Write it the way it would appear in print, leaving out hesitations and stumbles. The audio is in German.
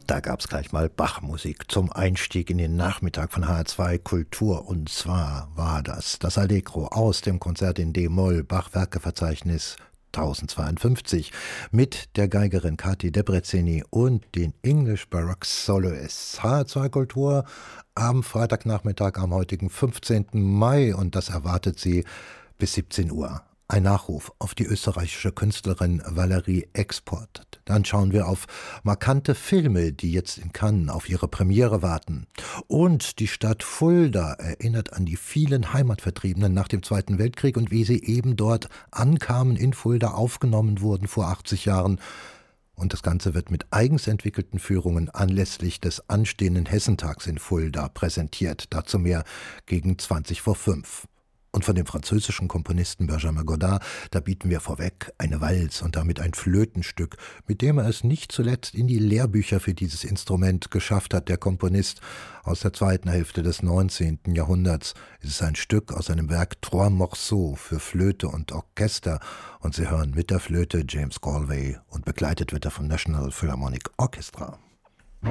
Da gab's gleich mal Bach-Musik zum Einstieg in den Nachmittag von HR2 Kultur. Und zwar war das Allegro aus dem Konzert in D-Moll, Bach-Werkeverzeichnis 1052 mit der Geigerin Kathi Debreceni und den English Baroque Soloists. HR2 Kultur am Freitagnachmittag am heutigen 15. Mai und das erwartet Sie bis 17 Uhr. Ein Nachruf auf die österreichische Künstlerin Valerie Export. Dann schauen wir auf markante Filme, die jetzt in Cannes auf ihre Premiere warten. Und die Stadt Fulda erinnert an die vielen Heimatvertriebenen nach dem Zweiten Weltkrieg und wie sie eben dort ankamen, in Fulda aufgenommen wurden vor 80 Jahren. Und das Ganze wird mit eigens entwickelten Führungen anlässlich des anstehenden Hessentags in Fulda präsentiert. Dazu mehr gegen 20 vor 5. Und von dem französischen Komponisten Benjamin Godard, da bieten wir vorweg eine Walz und damit ein Flötenstück, mit dem er es nicht zuletzt in die Lehrbücher für dieses Instrument geschafft hat. Der Komponist aus der zweiten Hälfte des 19. Jahrhunderts. Es ist ein Stück aus seinem Werk Trois Morceaux für Flöte und Orchester. Und Sie hören mit der Flöte James Galway und begleitet wird er vom National Philharmonic Orchestra.